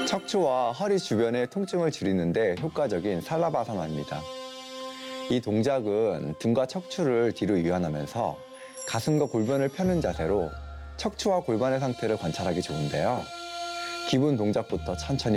척추와 허리 주변의 통증을 줄이는데 효과적인 살라바사나입니다. 이 동작은 등과 척추를 뒤로 이완하면서 가슴과 골반을 펴는 자세로 척추와 골반의 상태를 관찰하기 좋은데요. 기본 동작부터 천천히